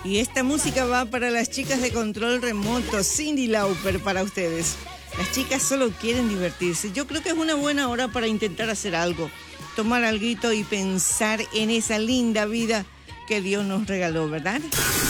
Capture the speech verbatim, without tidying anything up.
Y esta música va para las chicas de control remoto, Cyndi Lauper para ustedes. Las chicas solo quieren divertirse. Yo creo que es una buena hora para intentar hacer algo, tomar alguito y pensar en esa linda vida que Dios nos regaló, ¿verdad?